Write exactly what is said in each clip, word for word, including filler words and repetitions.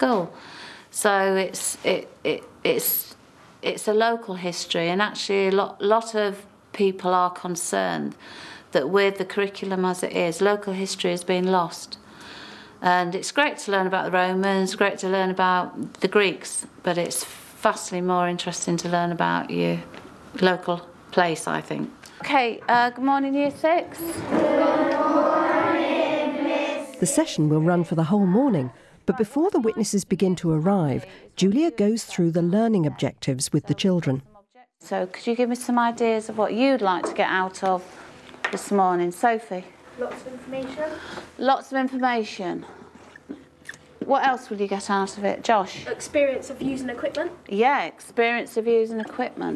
school. So it's it, it it's it's a local history, and actually a lot lot of people are concerned that with the curriculum as it is, local history has been lost. And it's great to learn about the Romans, great to learn about the Greeks, but it's vastly more interesting to learn about your local place, I think. Okay, uh, good morning, Year Six. Good morning, Miss. The session will run for the whole morning, but before the witnesses begin to arrive, Julia goes through the learning objectives with the children. So could you give me some ideas of what you'd like to get out of this morning? Sophie? Lots of information. Lots of information. What else will you get out of it? Josh? Experience of using equipment. Yeah, experience of using equipment.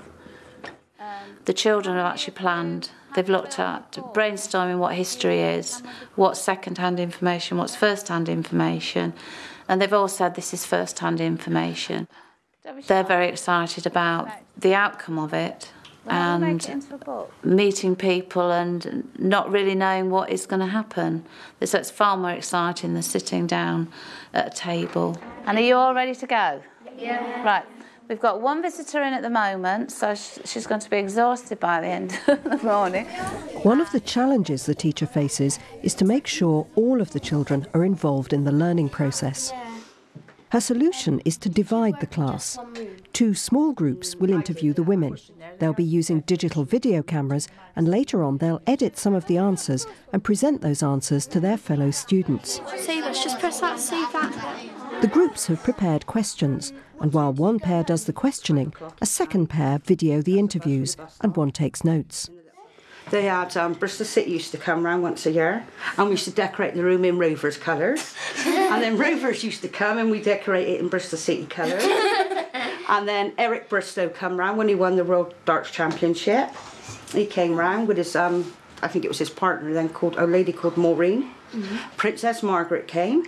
The children have actually planned. They've looked at brainstorming what history is, what's second-hand information, what's first-hand information, and they've all said this is first-hand information. They're very excited about the outcome of it and meeting people and not really knowing what is going to happen. So it's far more exciting than sitting down at a table. And are you all ready to go? Yeah. Right. We've got one visitor in at the moment, so she's going to be exhausted by the end of the morning. One of the challenges the teacher faces is to make sure all of the children are involved in the learning process. Her solution is to divide the class. Two small groups will interview the women. They'll be using digital video cameras, and later on they'll edit some of the answers and present those answers to their fellow students. Save us, just press that, save that. The groups have prepared questions, and while one pair does the questioning, a second pair video the interviews, and one takes notes. They had, um, Bristol City used to come round once a year, and we used to decorate the room in Rovers colours. And then Rovers used to come and we decorate it in Bristol City colours. And then Eric Bristow come round when he won the World Darts Championship. He came round with his, um, I think it was his partner then, called a lady called Maureen. Mm-hmm. Princess Margaret came.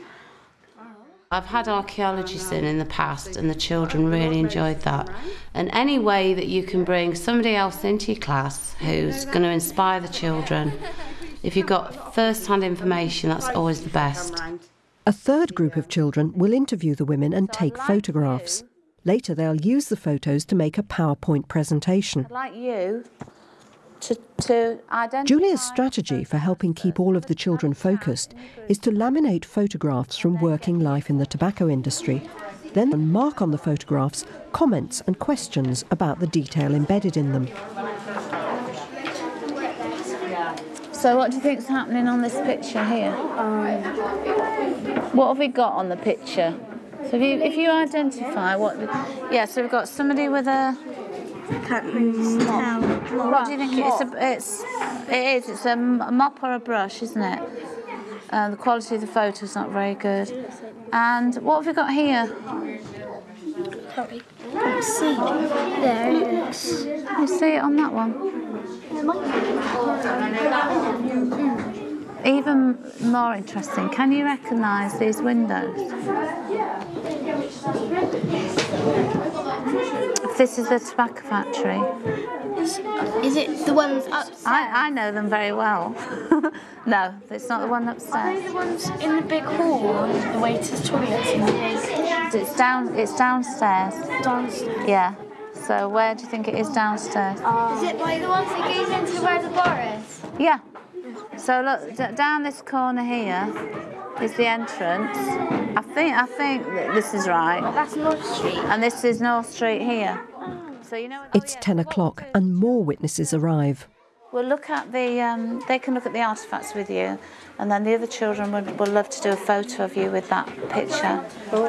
I've had archaeologists in in the past, and the children really enjoyed that. And any way that you can bring somebody else into your class who's going to inspire the children, if you've got first-hand information, that's always the best. A third group of children will interview the women and take photographs. Later they'll use the photos to make a PowerPoint presentation. I'd like you to, to identify... Julia's strategy for helping keep all of the children focused is to laminate photographs from working life in the tobacco industry, then mark on the photographs comments and questions about the detail embedded in them. So what do you think's happening on this picture here? Um, what have we got on the picture? So if you, if you identify what... Yeah, so we've got somebody with a... Can't really tell. What do you think? It's a, it's, it is. It's a mop or a brush, isn't it? Uh, the quality of the photo's not very good. And what have we got here? Sorry. Can't see. There it is. Can you see it on that one? Even more interesting, can you recognise these windows? This is the tobacco factory. Is, is it the ones upstairs? I, I know them very well. No, it's not the one upstairs. Are they the ones in the big hall, the waiters' toilets in the big... It's down. It's downstairs. Downstairs? Yeah. So where do you think it is downstairs? Uh, is it like the ones that goes into where the bar is? Yeah. So look, d down this corner here is the entrance. I think I think that this is right. That's North Street. And this is North Street here. So you know. It's ten o'clock and more witnesses arrive. We'll look at the. Um, they can look at the artefacts with you, and then the other children would, would love to do a photo of you with that picture.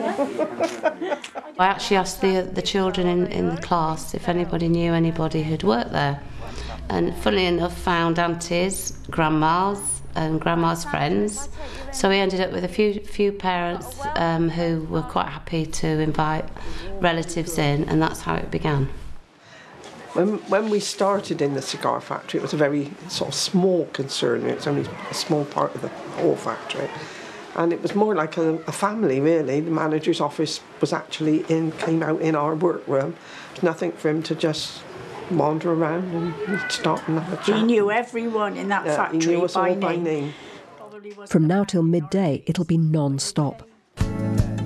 I actually asked the the children in in the class if anybody knew anybody who'd worked there. And funnily enough, found aunties, grandmas, and grandma's friends. So we ended up with a few few parents um, who were quite happy to invite relatives in, and that's how it began. When, when we started in the cigar factory, it was a very sort of small concern. It was only a small part of the whole factory. And it was more like a, a family, really. The manager's office was actually in, came out in our workroom. There's nothing for him to just wander around and stop and have a chat. He knew everyone in that yeah, factory he knew us by, all by name. name. From now till midday, it'll be non-stop.